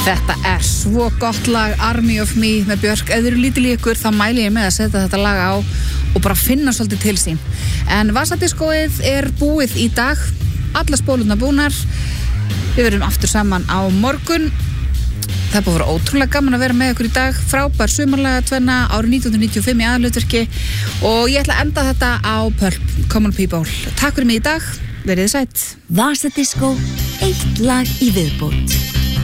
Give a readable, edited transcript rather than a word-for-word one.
Þetta svo gott lag, Army of Me með Björk. Ef þið eru lítil í ykkur þá mæli ég með að setja þetta lag á og bara finna svolítið til sín. En Vasadiskóið búið í dag, alla spólurnar búnar. Við verðum aftur saman á morgun. Það búið að vera ótrúlega gaman að vera með ykkur í dag. Frábær sumarlaga tvenna árið 1995 í aðalhlutverki og ég ætla að enda þetta á Pulp, Common People. Takk fyrir mig í dag, verið sætt. Vasadiskó, eitt lag í viðbót.